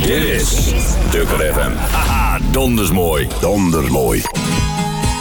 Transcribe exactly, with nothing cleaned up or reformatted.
Dit is Tukker F M. Haha, donders mooi. Donders mooi.